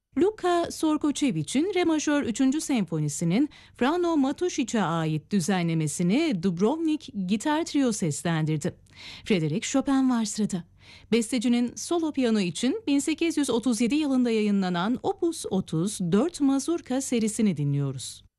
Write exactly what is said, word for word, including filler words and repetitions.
Luka Sorkoçeviç'in Re majör üçüncü senfonisinin Frano Matošić'e ait düzenlemesini Dubrovnik Gitar Trio seslendirdi. Frédéric Chopin var sırada. Bestecinin solo piyano için bin sekiz yüz otuz yedi yılında yayınlanan Opus otuz dört Mazurka serisini dinliyoruz.